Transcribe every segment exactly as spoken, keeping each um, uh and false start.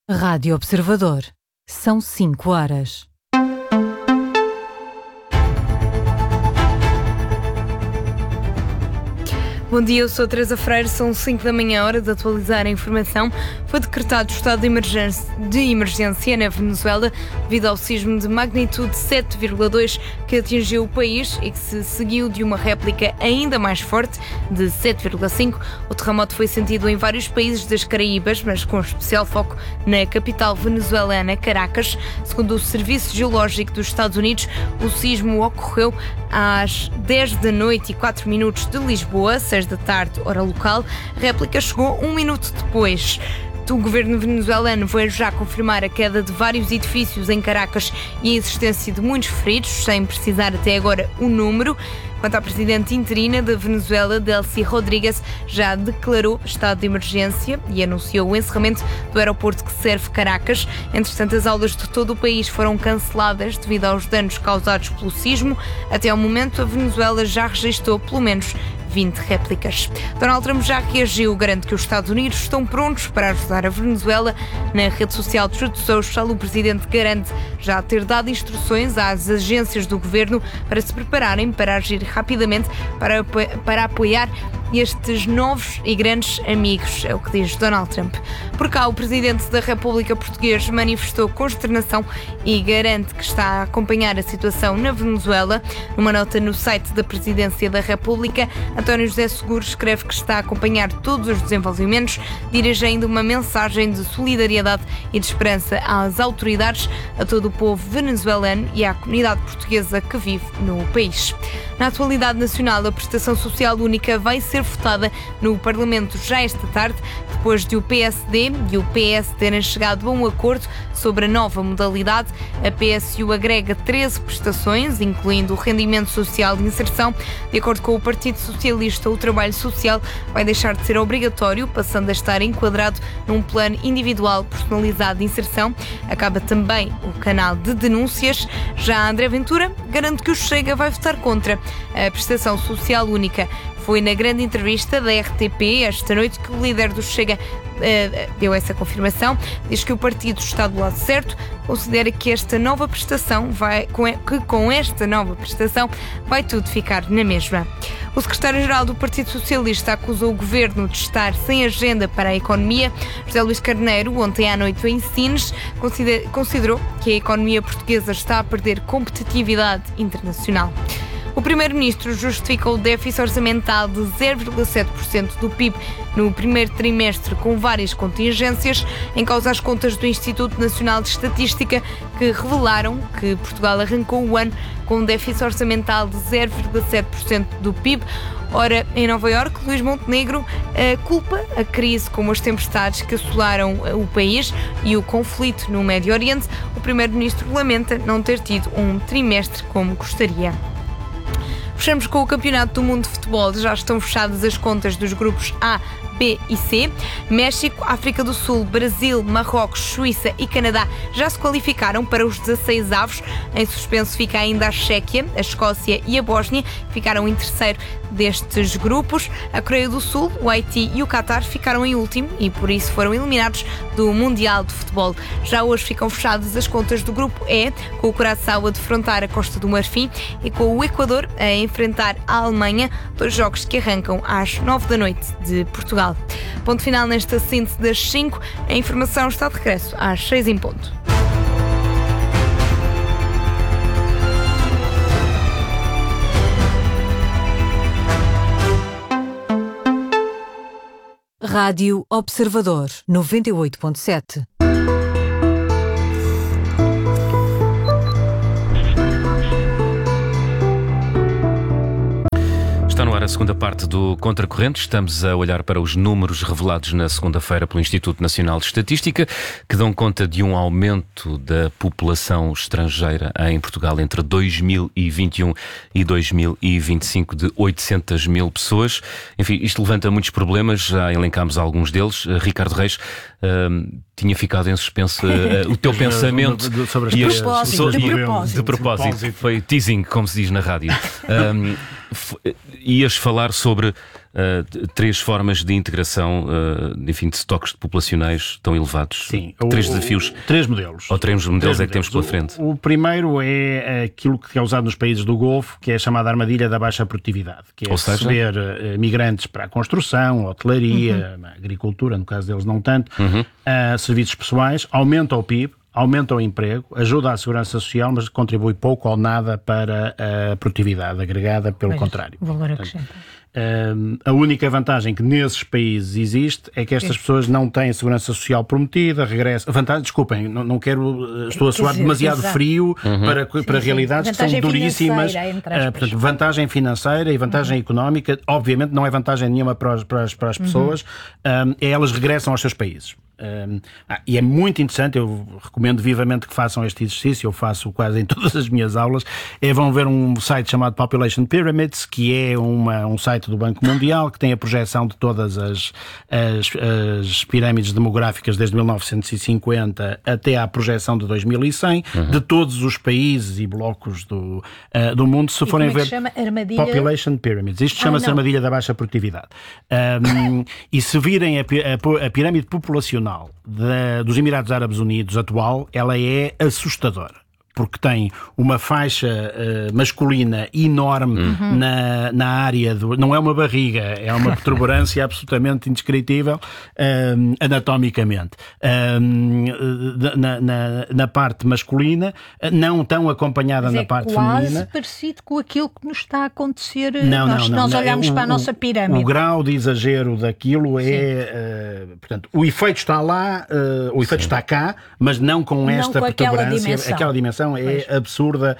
Rádio Observador. São cinco horas. Bom dia, eu sou a Teresa Freire, são cinco da manhã, hora de atualizar a informação. Foi decretado o estado de emergência, de emergência na Venezuela devido ao sismo de magnitude sete vírgula dois que atingiu o país e que se seguiu de uma réplica ainda mais forte de sete vírgula cinco. O terremoto foi sentido em vários países das Caraíbas, mas com especial foco na capital venezuelana, Caracas. Segundo o Serviço Geológico dos Estados Unidos, o sismo ocorreu às dez da noite e quatro minutos de Lisboa, seis da tarde, hora local. A réplica chegou um minuto depois. O governo venezuelano veio já confirmar a queda de vários edifícios em Caracas e a existência de muitos feridos, sem precisar até agora o número. Quanto à presidente interina da Venezuela, Delcy Rodrigues, já declarou estado de emergência e anunciou o encerramento do aeroporto que serve Caracas. Entretanto, as aulas de todo o país foram canceladas devido aos danos causados pelo sismo. Até ao momento, a Venezuela já registrou pelo menos vinte réplicas. Donald Trump já reagiu, garante que os Estados Unidos estão prontos para ajudar a Venezuela. Na rede social Truth Social, o presidente garante já ter dado instruções às agências do governo para se prepararem para agir rapidamente para, para apoiar estes novos e grandes amigos, é o que diz Donald Trump. Por cá, o presidente da República Portuguesa manifestou consternação e garante que está a acompanhar a situação na Venezuela. Numa nota no site da Presidência da República, António José Seguro escreve que está a acompanhar todos os desenvolvimentos, dirigindo uma mensagem de solidariedade e de esperança às autoridades, a todo o povo venezuelano e à comunidade portuguesa que vive no país. Na atualidade nacional, a prestação social única vai ser votada no Parlamento já esta tarde, depois de o P S D e o P S terem chegado a um acordo sobre a nova modalidade. A P S U agrega treze prestações, incluindo o rendimento social de inserção. De acordo com o Partido Socialista, o trabalho social vai deixar de ser obrigatório, passando a estar enquadrado num plano individual personalizado de inserção. Acaba também o canal de denúncias. Já André Ventura garante que o Chega vai votar contra a prestação social única. Foi na grande entrevista da R T P esta noite que o líder do Chega uh, deu essa confirmação. Diz que o partido está do lado certo, considera que esta nova prestação vai, que com esta nova prestação vai tudo ficar na mesma. O secretário-geral do Partido Socialista acusou o governo de estar sem agenda para a economia. José Luís Carneiro, ontem à noite em Sines, considerou que a economia portuguesa está a perder competitividade internacional. O primeiro-ministro justificou o déficit orçamental de zero vírgula sete por cento do P I B no primeiro trimestre com várias contingências, em causa as contas do Instituto Nacional de Estatística, que revelaram que Portugal arrancou o ano com um déficit orçamental de zero vírgula sete por cento do P I B. Ora, em Nova Iorque, Luís Montenegro culpa a crise como as tempestades que assolaram o país e o conflito no Médio Oriente. O primeiro-ministro lamenta não ter tido um trimestre como gostaria. Fechamos com o Campeonato do Mundo de Futebol. Já estão fechadas as contas dos grupos A, B e C. México, África do Sul, Brasil, Marrocos, Suíça e Canadá já se qualificaram para os dezasseis avos. Em suspenso fica ainda a Chequia, a Escócia e a Bósnia, que ficaram em terceiro destes grupos. A Coreia do Sul, o Haiti e o Qatar ficaram em último e por isso foram eliminados do Mundial de Futebol. Já hoje ficam fechadas as contas do grupo E, com o Curaçao a defrontar a Costa do Marfim e com o Equador a enfrentar a Alemanha, dois jogos que arrancam às nove da noite de Portugal. Ponto final nesta síntese das cinco. A informação está de regresso às seis em ponto. Rádio Observador noventa e oito ponto sete. Está no ar a segunda parte do Contracorrente. Estamos a olhar para os números revelados na segunda-feira pelo Instituto Nacional de Estatística, que dão conta de um aumento da população estrangeira em Portugal entre dois mil e vinte e um e dois mil e vinte e cinco de oitocentas mil pessoas. Enfim, isto levanta muitos problemas, já elencámos alguns deles. Uh, Ricardo Reis, uh, tinha ficado em suspenso uh, o teu pensamento de, de, sobre as e as, as, so, de, de, propósito. de propósito. Foi teasing, como se diz na rádio. Um, Ias falar sobre uh, três formas de integração, uh, enfim, de estoques de populacionais tão elevados. Sim. Três o, desafios. O, três modelos. Ou três modelos três é que temos pela modelos. frente. O, o primeiro é aquilo que é usado nos países do Golfo, que é a chamada armadilha da baixa produtividade, que é Ou seja? receber uh, migrantes para a construção, hotelaria, uhum. agricultura, no caso deles não tanto, uhum. uh, serviços pessoais, aumenta o P I B, aumenta o emprego, ajuda à segurança social, mas contribui pouco ou nada para a produtividade agregada, pelo pois, contrário. Valor acrescentado. Uh, a única vantagem que nesses países existe é que estas pessoas não têm a segurança social prometida, regressam. Vantagem, desculpem, não, não quero, estou a soar dizer, demasiado exato. frio uhum. para, sim, para sim. realidades Vantagem que são duríssimas. financeira, Uh, portanto, vantagem financeira e vantagem uhum. económica, obviamente não é vantagem nenhuma para, os, para, as, para as pessoas, uhum. um, é elas regressam aos seus países. Um, ah, e é muito interessante, eu recomendo vivamente que façam este exercício, eu faço quase em todas as minhas aulas, é, vão ver um site chamado Population Pyramids, que é uma, um site do Banco Mundial, que tem a projeção de todas as, as, as pirâmides demográficas desde mil novecentos e cinquenta até à projeção de dois mil e cem, uhum. de todos os países e blocos do, uh, do mundo, se e forem como é ver... que chama? Armadilha? Population Pyramids. Isto ah, chama-se não. armadilha da baixa produtividade. Um, e se virem a, a, a pirâmide populacional Da, dos Emirados Árabes Unidos atual, ela é assustadora, porque tem uma faixa uh, masculina enorme uhum. na, na área do... Não é uma barriga, é uma protuberância absolutamente indescritível um, anatomicamente. Um, na, na, na parte masculina, não tão acompanhada Mas na é parte quase feminina. parecido com aquilo que nos está a acontecer. Não, nós, não, nós não, olhamos o, para a nossa pirâmide. O, o grau de exagero daquilo é... Uh, portanto, o efeito está lá, uh, o efeito Sim. está cá, mas não com esta não com aquela protuberância. dimensão. Aquela dimensão é pois. absurda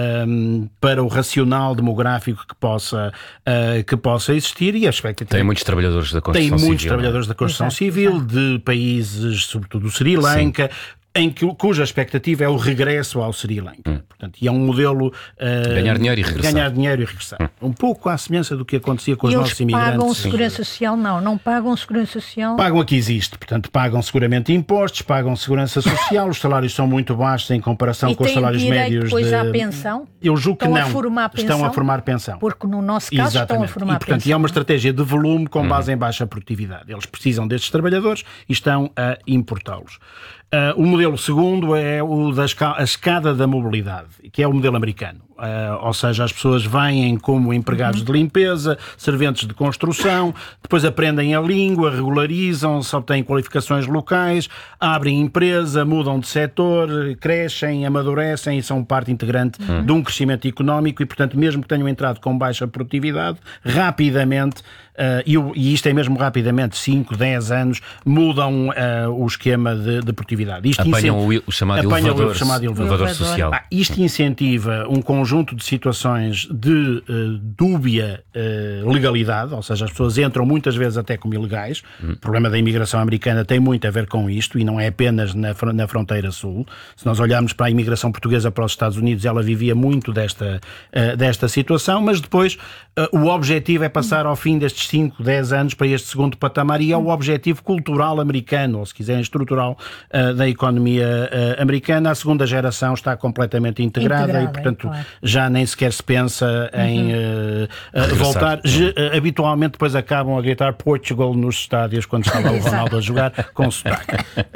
um, para o racional demográfico que possa, uh, que possa existir e a expectativa. Tem muitos trabalhadores da construção civil. Tem muitos civil, trabalhadores da construção exato, civil, exato. de países, sobretudo do Sri Lanka, Sim. em que, cuja expectativa é o regresso ao Sri Lanka. Hum. Portanto, e é um modelo... Uh, ganhar dinheiro e regressar. Ganhar dinheiro e regressar. Hum. Um pouco à semelhança do que acontecia com os e nossos eles imigrantes. Pagam segurança social? Não, não pagam segurança social? Pagam a que existe. Portanto, pagam seguramente impostos, pagam segurança social, os salários são muito baixos em comparação e com os salários médios. Depois de... à pensão? Eu julgo que estão não. A formar pensão? Estão a formar pensão. Porque no nosso caso Exatamente. estão a formar e, portanto, pensão. E é uma estratégia de volume com base hum. em baixa produtividade. Eles precisam destes trabalhadores e estão a importá-los. Uh, o modelo segundo é o da esca- a escada da mobilidade, que é o modelo americano. Uh, ou seja, as pessoas vêm como empregados uhum. de limpeza, serventes de construção, depois aprendem a língua, regularizam-se, obtêm qualificações locais, abrem empresa, mudam de setor, crescem, amadurecem e são parte integrante uhum. de um crescimento económico e, portanto, mesmo que tenham entrado com baixa produtividade, rapidamente, uh, e, e isto é mesmo rapidamente, cinco, dez anos, mudam uh, o esquema de, de produtividade. Isto apanham incent... o, chamado elevador, o chamado elevador, elevador social. Ah, isto incentiva um conjunto de situações de uh, dúbia uh, legalidade, ou seja, as pessoas entram muitas vezes até como ilegais. Hum. O problema da imigração americana tem muito a ver com isto e não é apenas na, na fronteira sul. Se nós olharmos para a imigração portuguesa para os Estados Unidos, ela vivia muito desta, uh, desta situação, mas depois uh, o objetivo é passar ao fim destes cinco, dez anos para este segundo patamar e é o objetivo cultural americano, ou se quiserem estrutural, uh, da economia uh, americana. A segunda geração está completamente integrada, integrada e, portanto, é, claro. já nem sequer se pensa uhum. em uh, uh, voltar. Ge- uh, habitualmente depois acabam a gritar Portugal nos estádios quando está lá o Ronaldo a jogar com sotaque.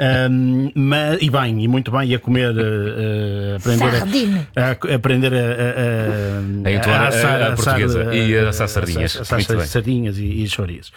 Um, mas, e bem, e muito bem, e a comer, uh, uh, aprender, a, a, aprender a, a, a, a, entoar a, assar, a, a portuguesa assar, e a assar sardinhas. Assar, assar sardinhas e, e chouriços.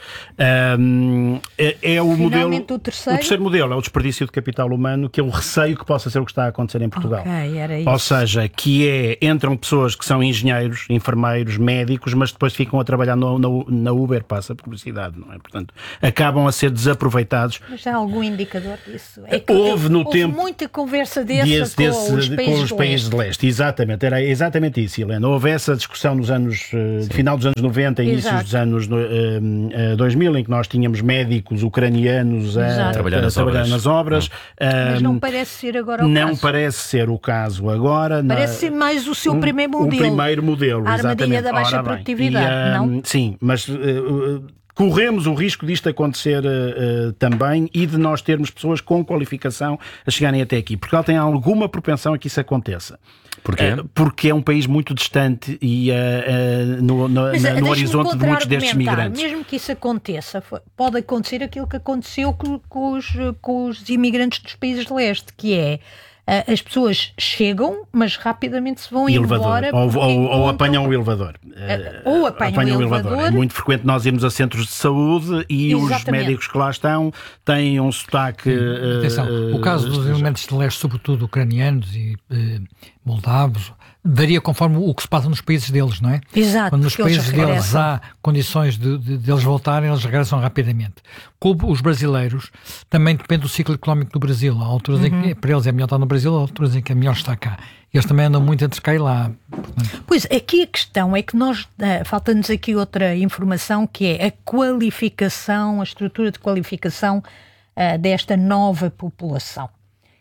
Um, é, é o modelo. O terceiro? o terceiro modelo é o desperdício de capital humano, que é o receio que possa ser o que está a acontecer em Portugal. Okay, era isso. Ou seja, que é, entram pessoas que são engenheiros, enfermeiros, médicos, mas depois ficam a trabalhar no, no, na Uber, passa a publicidade, não é? Portanto, acabam a ser desaproveitados. Mas há algum indicador disso? É que houve no houve tempo muita conversa dessa desse, com, desse, os países, com os países de leste. Exatamente, era exatamente isso, Helena. Houve essa discussão nos anos, uh, final dos anos noventa, inícios dos anos uh, uh, dois mil, em que nós tínhamos médicos ucranianos a, a trabalhar, nas, a trabalhar obras. nas obras. Não. Mas não parece ser agora o não caso. Não parece ser o caso agora. Parece na, ser mais o seu um, primeiro modelo. O primeiro modelo, a armadilha exatamente. da baixa Ora, produtividade, e, uh, não? Sim, mas... Uh, corremos o risco disto acontecer uh, uh, também e de nós termos pessoas com qualificação a chegarem até aqui. Portugal tem alguma propensão a que isso aconteça. Porquê? Uh, porque é um país muito distante e uh, uh, no, no, Mas, na, no horizonte de muitos destes argumentar, migrantes. Mesmo que isso aconteça, pode acontecer aquilo que aconteceu com, com, os, com os imigrantes dos países de leste, que é as pessoas chegam, mas rapidamente se vão elevador. embora. Ou, ou, ou encontram... apanham o elevador. Ou apanham, apanham o elevador. elevador. É muito frequente nós irmos a centros de saúde e Exatamente. Os médicos que lá estão têm um sotaque... Uh, Atenção, uh, o caso dos elementos de leste, sobretudo ucranianos e uh, moldavos, varia conforme o que se passa nos países deles, não é? Exato. Quando nos países deles há condições de, de, de eles voltarem, eles regressam rapidamente. Como os brasileiros, também depende do ciclo económico do Brasil. Há alturas uhum. em que para eles é melhor estar no Brasil, há alturas em que é melhor estar cá. Eles também andam muito entre cá e lá. Portanto... Pois, aqui a questão é que nós, uh, falta-nos aqui outra informação, que é a qualificação, a estrutura de qualificação uh, desta nova população.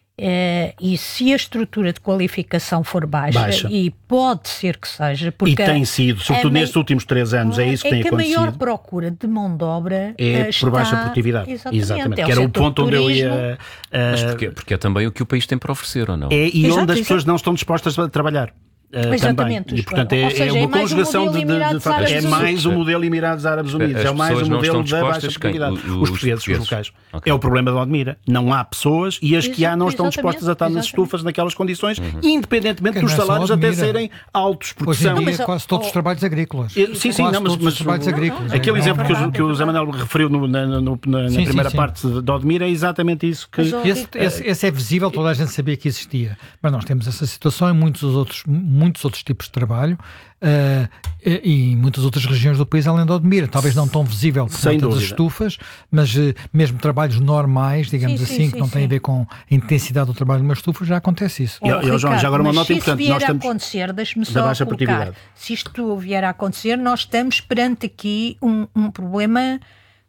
Uh, e se a estrutura de qualificação for baixa, baixa, e pode ser que seja, porque e tem sido, sobretudo nestes mei... últimos três anos, é isso que é tem que acontecido. A maior procura de mão de obra é está... por baixa produtividade. Exatamente, Exatamente. É que era o ponto onde eu ia. Uh... Mas porquê? Porque é também o que o país tem para oferecer, ou não? É, e exato, onde as exato. pessoas não estão dispostas a trabalhar. Uh, Exatamente. Também. E, portanto, é, seja, é uma é conjugação de, de, de fatores. É mais o modelo Emirados Árabes Unidos, é mais o modelo da baixa produtividade. Os, os portugueses, os locais. Okay. É o problema de Odmira. Não há pessoas e as Exato, que há não estão dispostas a estar nas estufas naquelas condições, uhum. independentemente dos salários até serem altos. Porque hoje em são... dia, mas, quase todos oh, os trabalhos agrícolas. É, sim, sim, não, mas, mas os trabalhos agrícolas. Aquele é, exemplo é, que, o, que o Zé Manuel referiu no, na, no, na, na sim, primeira sim, parte sim. de Odmira é exatamente isso que... Esse, esse, esse é visível, toda a gente sabia que existia. Mas nós temos essa situação em muitos outros, muitos outros tipos de trabalho. Uh, e em muitas outras regiões do país além de Odmira, talvez não tão visível por conta das estufas, mas uh, mesmo trabalhos normais, digamos sim, assim, sim, que não sim, têm sim. a ver com a intensidade do trabalho de uma estufa, já acontece isso. Oh, eu, eu, João, já agora uma nota se importante. Isso vier nós estamos a acontecer, deixe-me só colocar, se isto vier a acontecer, nós estamos perante aqui um, um problema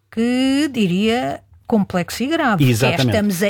que diria complexo e grave. Exatamente. Que é, estamos a,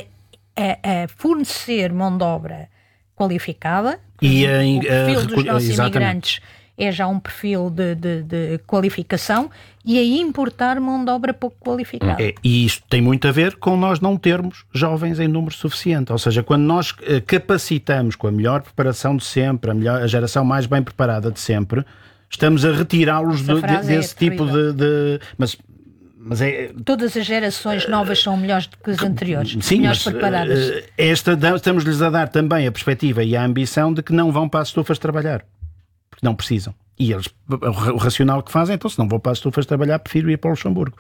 a, a fornecer mão de obra qualificada, e a, o perfil a, dos nossos exatamente. imigrantes é já um perfil de, de, de qualificação, e a importar mão de obra pouco qualificada. É, e isto tem muito a ver com nós não termos jovens em número suficiente. Ou seja, quando nós capacitamos com a melhor preparação de sempre, a, melhor, a geração mais bem preparada de sempre, estamos a retirá-los de, de, desse é tipo de... de mas, Mas é... Todas as gerações novas são melhores do que as anteriores, Sim, melhores mas, preparadas. Esta, estamos-lhes a dar também a perspectiva e a ambição de que não vão para as estufas trabalhar. Porque não precisam. E eles, o racional que fazem, então se não vou para as estufas trabalhar, prefiro ir para o Luxemburgo.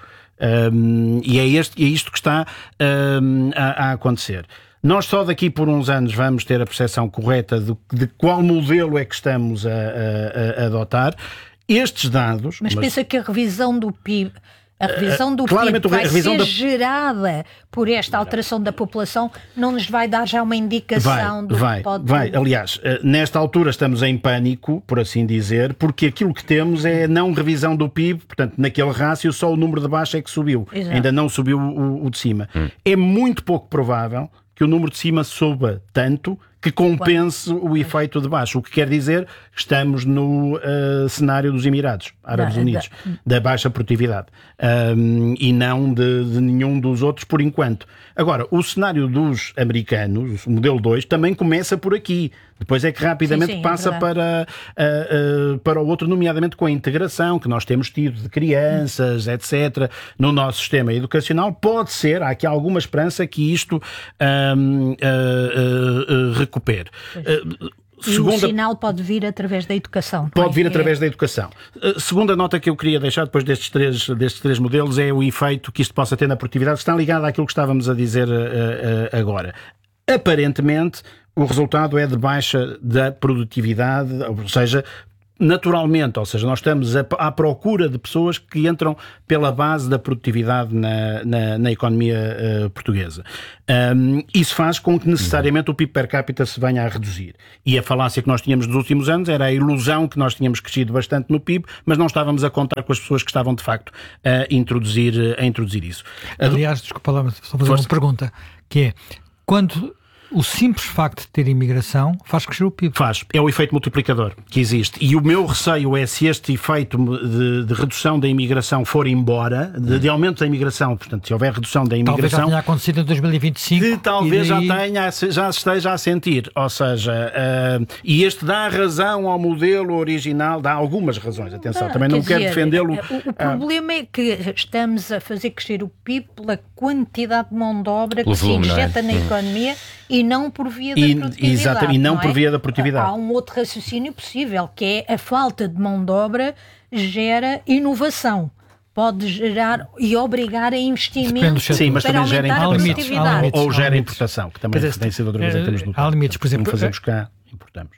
Um, e é, este, é isto que está um, a, a acontecer. Nós só daqui por uns anos vamos ter a percepção correta de, de qual modelo é que estamos a, a, a adotar. Estes dados... Mas, mas pensa que a revisão do P I B... A revisão do Claramente, P I B vai a revisão ser da... gerada por esta alteração da população, não nos vai dar já uma indicação vai, do vai, que pode... Vai, aliás, nesta altura estamos em pânico, por assim dizer, porque aquilo que temos é não revisão do P I B, portanto, naquele rácio só o número de baixo é que subiu, Exato. Ainda não subiu o, o de cima. Hum. É muito pouco provável que o número de cima suba tanto que compense o efeito de baixo. O que quer dizer que estamos no uh, cenário dos Emirados Árabes da, Unidos, da... da baixa produtividade, um, e não de, de nenhum dos outros por enquanto. Agora, o cenário dos americanos, o modelo dois, também começa por aqui. Depois é que rapidamente sim, sim, passa é para, uh, uh, para o outro, nomeadamente com a integração que nós temos tido de crianças, etcétera, no nosso sistema educacional. Pode ser, há aqui alguma esperança que isto um, uh, uh, uh, recupere. Uh, Segunda... O sinal pode vir através da educação. Pode vir através da educação. A segunda nota que eu queria deixar depois destes três, destes três modelos é o efeito que isto possa ter na produtividade, que está ligado àquilo que estávamos a dizer uh, uh, agora. Aparentemente, o resultado é de baixa da produtividade, ou seja, naturalmente, ou seja, nós estamos a, à procura de pessoas que entram pela base da produtividade na, na, na economia uh, portuguesa. Um, isso faz com que necessariamente o P I B per capita se venha a reduzir. E a falácia que nós tínhamos nos últimos anos era a ilusão que nós tínhamos crescido bastante no P I B, mas não estávamos a contar com as pessoas que estavam de facto a introduzir, a introduzir isso. Aliás, desculpa lá, só fazer uma pergunta, que é, quando o simples facto de ter imigração faz crescer o P I B. Faz. É o efeito multiplicador que existe. E o meu receio é se este efeito de, de redução da imigração for embora, de, de aumento da imigração, portanto, se houver redução da imigração... Talvez já tenha acontecido em dois mil e vinte e cinco. Que talvez daí... já tenha, já esteja a sentir. Ou seja, uh, e este dá razão ao modelo original, dá algumas razões, atenção, Ah, também não quero dizer, defendê-lo. O, o problema é que estamos a fazer crescer o P I B pela quantidade de mão de obra que se volume, injeta não é? na economia e não por via da E- produtividade. exatamente, e não é? por via da produtividade. Há um outro raciocínio possível, que é a falta de mão de obra gera inovação. Pode gerar e obrigar a Depende do investimento setor. Sim, mas para também gera aumentar a importação. produtividade. Há limites, Ou há gera limites. importação, que também Quer dizer, tem sido outra vez em termos do há limites, por exemplo, Como fazemos cá, importamos.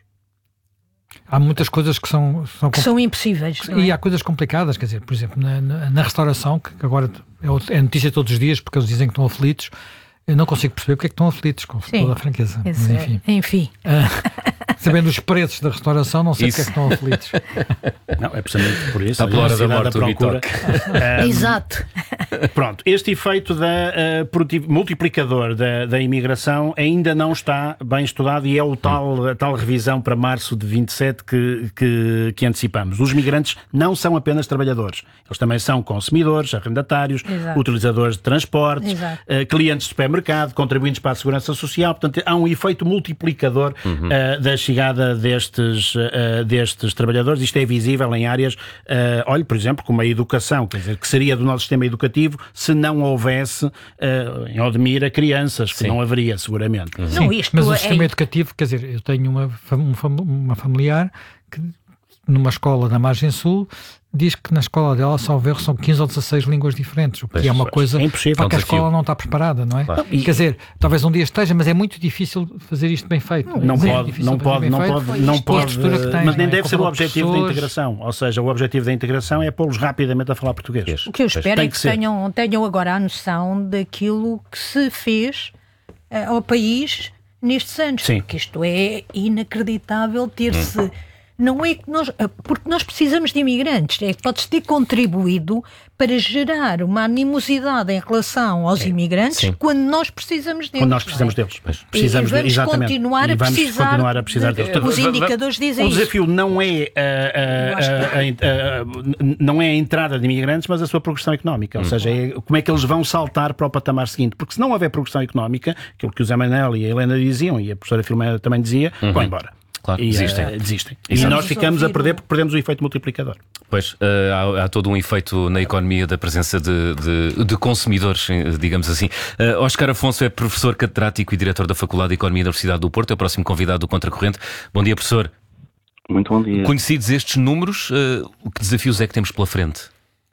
Há muitas coisas que são... são Que são impossíveis. não é? E há coisas complicadas, quer dizer, por exemplo, na, na, na restauração, que agora é, outra- é notícia todos os dias, porque eles dizem que estão aflitos, eu não consigo perceber porque é que estão aflitos, com Sim. toda a franqueza. Mas, Esse é- enfim, enfim. sabendo os preços da restauração, não sei Isso. porque é que estão aflitos. Não, é precisamente por isso. Está pela hora da necessidade morte do procura. Bitoque. Exato. Pronto, este efeito da, uh, produtiv- multiplicador da, da imigração ainda não está bem estudado e é o tal, a tal revisão para março de vinte e sete que, que, que antecipamos. Os migrantes não são apenas trabalhadores, eles também são consumidores, arrendatários, Exato. utilizadores de transportes, Exato. uh, clientes de supermercado, contribuintes para a segurança social. Portanto, há um efeito multiplicador uh, da chegada destes, uh, destes trabalhadores. Isto é visível em áreas, uh, olha, por exemplo, como a educação, quer dizer, que seria do nosso sistema educativo se não houvesse uh, em Odmira crianças, que Sim. não haveria seguramente. Não, Sim, isto mas o é- sistema educativo, quer dizer, eu tenho uma, fam- um fam- uma familiar que numa escola na Margem Sul diz que na escola dela, salvo erro, são quinze ou dezasseis línguas diferentes, o que Pois, é uma pois, coisa é impossível. para que a É um desafio. escola não está preparada, não é? Claro. Quer dizer, talvez um dia esteja, mas é muito difícil fazer isto bem feito. Não é pode, difícil não fazer pode, bem não feito. pode, não Isto pode, é a postura que tem, mas nem não é? deve ser o Como objetivo da professores. integração. Ou seja, o objetivo da integração é pô-los rapidamente a falar português. O que eu espero Tem é que que, ser. tenham, tenham agora a noção daquilo que se fez eh, ao país nestes anos. Sim. Porque isto é inacreditável ter-se... Não é que nós... Porque nós precisamos de imigrantes. É que pode-se ter contribuído para gerar uma animosidade em relação aos imigrantes sim. quando nós precisamos deles. Quando nós precisamos não é? deles. Pois, precisamos e vamos de, exatamente. continuar E a vamos precisar, continuar a precisar deles. de- Portanto, os indicadores dizem O isso. desafio não é, ah, ah, Eu acho que- ah, ah, ah, não é a entrada de imigrantes, mas a sua progressão económica. Ou seja, é como é que eles vão saltar para o patamar seguinte. Porque se não houver progressão económica, aquilo que o Zé Manel e a Helena diziam, e a professora Filomena também dizia, vão embora. Claro, e, desistem. ah, desistem. E E vamos nós ficamos a ouvir perder o- porque perdemos o efeito multiplicador. Pois, eh, há, há todo um efeito na economia da presença de, de, de consumidores, eh, digamos assim. Eh, Óscar Afonso é professor catedrático e diretor da Faculdade de Economia da Universidade do Porto, é o próximo convidado do Contracorrente. Bom dia, professor. Muito bom dia. Conhecidos estes números, eh, que desafios é que temos pela frente?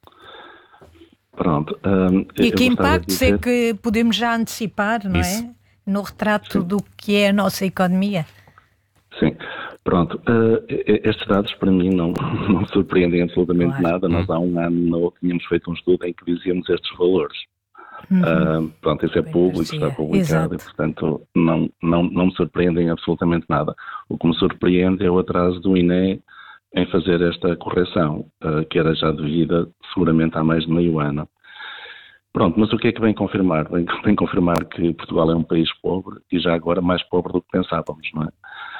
Pronto. hum, E eu que gostava de impactos dizer- é que podemos já antecipar, não Isso. é? No retrato do que é a nossa economia. Sim. Pronto. uh, estes dados para mim não, não me surpreendem absolutamente Claro. nada. Nós há um ano não tínhamos feito um estudo em que dizíamos estes valores. Uh, pronto, isso é Bem público, parecia. está publicado Exato. e, portanto, não, não, não me surpreendem absolutamente nada. O que me surpreende é o atraso do I N E em fazer esta correção, uh, que era já devida seguramente há mais de meio ano. Pronto, mas o que é que vem confirmar? Vem, vem confirmar que Portugal é um país pobre e já agora mais pobre do que pensávamos, não é?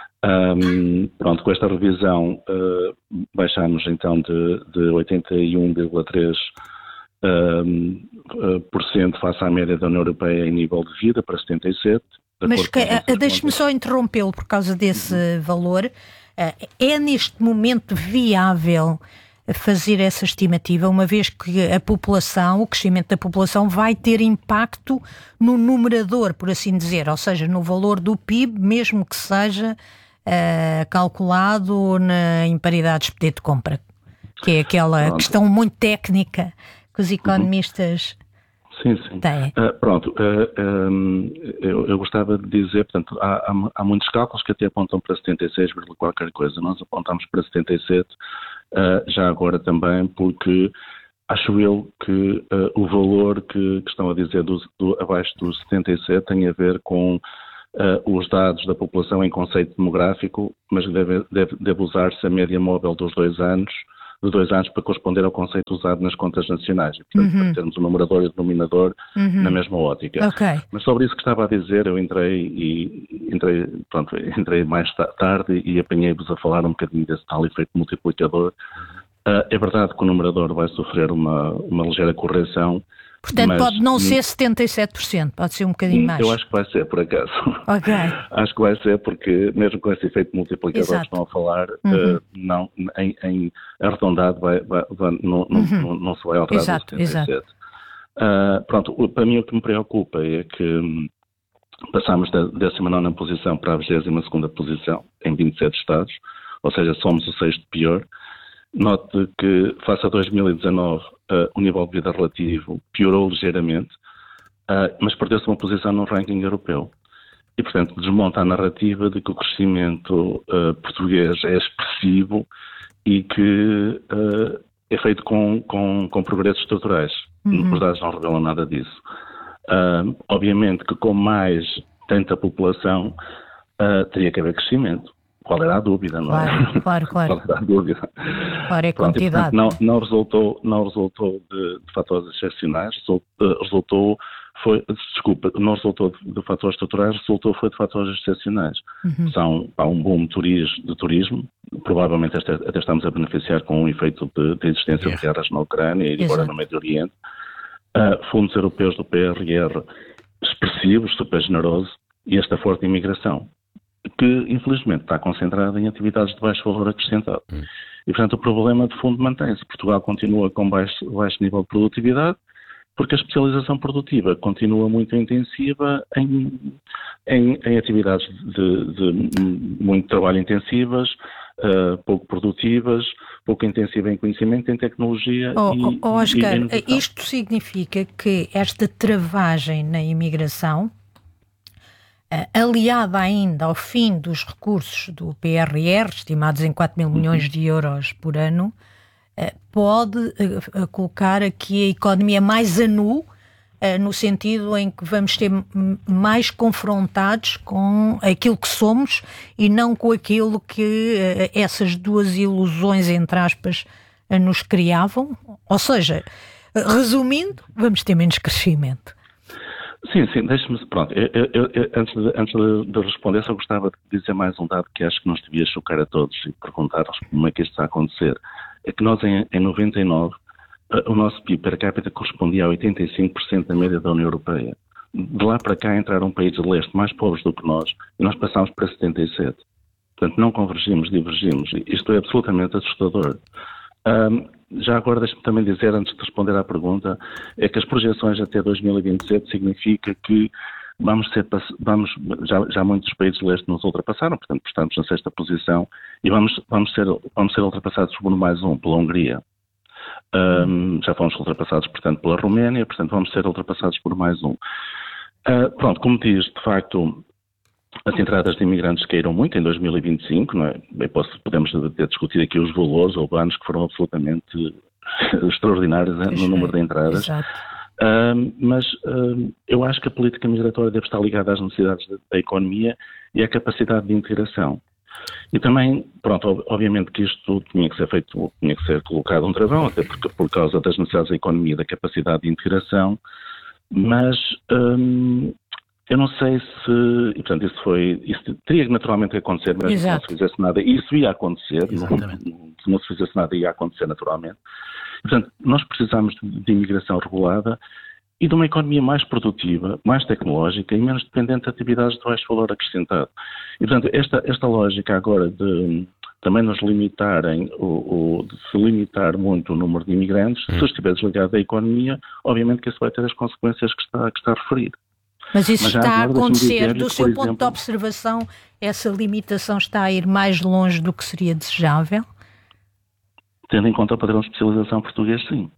Um, pronto, com esta revisão uh, baixamos então de, de oitenta e um vírgula três por cento face à média da União Europeia em nível de vida para setenta e sete por cento. De Mas acordo com as que- nossas deixe-me contas. só interrompê-lo por causa desse valor. Eh, É neste momento viável fazer essa estimativa, uma vez que a população, o crescimento da população vai ter impacto no numerador, por assim dizer, ou seja, no valor do P I B, mesmo que seja eh, calculado na, em paridades de poder de compra, que é aquela Pronto. questão muito técnica que os economistas Sim, sim. têm. Ah, pronto, ah, um, eu, eu gostava de dizer, portanto, há, há, há muitos cálculos que até apontam para setenta e seis, qualquer coisa. Nós apontamos para setenta e sete, ah, já agora também, porque acho eu que ah, o valor que, que estão a dizer do, do, abaixo dos setenta e sete tem a ver com ah, os dados da população em conceito demográfico, mas deve, deve, deve usar-se a média móvel dos dois anos de dois anos para corresponder ao conceito usado nas contas nacionais. E, portanto, uhum. para termos o numerador e o denominador uhum. na mesma ótica. Okay. Mas sobre isso que estava a dizer, eu entrei e entrei, pronto, entrei mais tarde e apanhei-vos a falar um bocadinho desse tal efeito multiplicador. Uh, é verdade que o numerador vai sofrer uma, uma ligeira correção. Portanto, mas, pode não ser setenta e sete por cento, pode ser um bocadinho mais. Eu acho que vai ser, por acaso. Ok. Acho que vai ser porque, mesmo com esse efeito multiplicador Exato. que estão a falar, uhum. uh, não, em, em arredondado vai, vai, vai, não, não, uhum. não, não se vai alterar Exato, setenta e sete. Exato. Uh, pronto, para mim o que me preocupa é que passamos da décima nona posição para a vigésima segunda posição em vinte e sete estados, ou seja, somos o sexto pior. Note que, face a dois mil e dezanove, uh, o nível de vida relativo piorou ligeiramente, uh, mas perdeu-se uma posição no ranking europeu. E, portanto, desmonta a narrativa de que o crescimento uh, português é expressivo e que uh, é feito com, com, com progressos estruturais. Uhum. Os dados não revelam nada disso. Uh, obviamente que com mais tanta população uh, teria que haver crescimento. Qual era a dúvida, não claro, é? Claro, claro. Qual era a dúvida? Claro, é Pronto, quantidade. E, portanto, não, não resultou, não resultou de, de fatores excepcionais, resultou, resultou foi, desculpa, não resultou de, de fatores estruturais, resultou foi de fatores excepcionais. Uhum. São, há um boom turismo, de turismo, provavelmente até, até estamos a beneficiar com um efeito de, de existência de guerras na Ucrânia e agora no Médio Oriente. Uh, fundos europeus do P R R expressivos, super generoso, e esta forte imigração, que infelizmente está concentrada em atividades de baixo valor acrescentado. Hum. E portanto o problema de fundo mantém-se. Portugal continua com baixo, baixo nível de produtividade, porque a especialização produtiva continua muito intensiva em, em, em atividades de, de muito trabalho intensivas, uh, pouco produtivas, pouco intensiva em conhecimento, em tecnologia oh, e, oh, Oscar, e inovação. Isto significa que esta travagem na imigração, aliada ainda ao fim dos recursos do P R R, estimados em quatro mil milhões de euros por ano, pode colocar aqui a economia mais a nu, no sentido em que vamos ser mais confrontados com aquilo que somos e não com aquilo que essas duas ilusões, entre aspas, nos criavam. Ou seja, resumindo, vamos ter menos crescimento. Sim, sim, deixe-me, pronto, eu, eu, eu, antes, de, antes de, de responder, só gostava de dizer mais um dado que acho que nos devia chocar a todos e perguntar-vos como é que isto está a acontecer. É que nós, em, em noventa e nove, o nosso P I B per capita correspondia a oitenta e cinco por cento da média da União Europeia. De lá para cá entraram países de leste mais pobres do que nós e nós passámos para setenta e sete. Portanto, não convergimos, divergimos. Isto é absolutamente assustador. Um, já agora deixe-me também dizer, antes de responder à pergunta, é que as projeções até dois mil e vinte e sete significa que vamos ser, vamos, já, já muitos países de leste nos ultrapassaram, portanto estamos na sexta posição e vamos, vamos, ser, vamos ser ultrapassados por mais um, pela Hungria. Um, já fomos ultrapassados, portanto, pela Roménia, portanto vamos ser ultrapassados por mais um. Uh, pronto, como diz, de facto, as entradas de imigrantes caíram muito em dois mil e vinte e cinco, não é? Bem, posso, podemos ter discutido aqui os valores ou anos que foram absolutamente extraordinários, né, no número de entradas. Exato. Uh, mas uh, eu acho que a política migratória deve estar ligada às necessidades da, da economia e à capacidade de integração. E também, pronto, obviamente que isto tinha que ser feito, tinha que ser colocado um travão, até porque, por causa das necessidades da economia e da capacidade de integração, mas um, eu não sei se, e portanto isso foi, isso teria naturalmente que acontecer, mas se não se fizesse nada, isso ia acontecer, não, se não se fizesse nada ia acontecer naturalmente. E, portanto, nós precisamos de, de imigração regulada e de uma economia mais produtiva, mais tecnológica e menos dependente de atividades de baixo valor acrescentado. E, portanto, esta, esta lógica agora de também nos limitarem, o, o, de se limitar muito o número de imigrantes, hum. se estiver desligado da economia, obviamente que isso vai ter as consequências que está, que está a referir. Mas isso Mas está agora, a acontecer, do seu exemplo, ponto de observação, essa limitação está a ir mais longe do que seria desejável? Tendo em conta o padrão de especialização português, sim.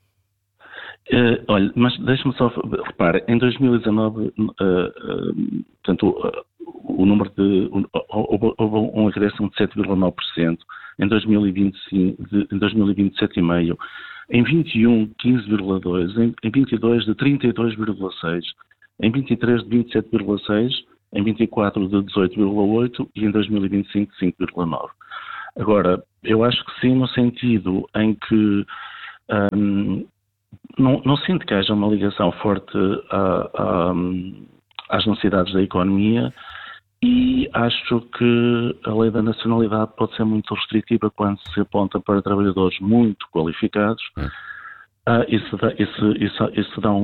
Uh, olha, mas deixe-me só, repare, em dois mil e dezanove, uh, uh, portanto, uh, o número de, houve uh, um acréscimo de sete vírgula nove por cento, em dois mil e vinte e cinco, de, em dois mil e vinte, sete vírgula cinco por cento, em vinte e um, quinze vírgula dois por cento, em, em vinte e dois, de trinta e dois vírgula seis por cento, em vinte e três, de vinte e sete vírgula seis por cento, em vinte e quatro, de dezoito vírgula oito por cento e em dois mil e vinte e cinco, cinco vírgula nove por cento. Agora, eu acho que sim, no sentido em que um, não, não sinto que haja uma ligação forte a, a, às necessidades da economia, e acho que a lei da nacionalidade pode ser muito restritiva quando se aponta para trabalhadores muito qualificados. Hum. Uh, isso, dá, isso, isso, isso dá um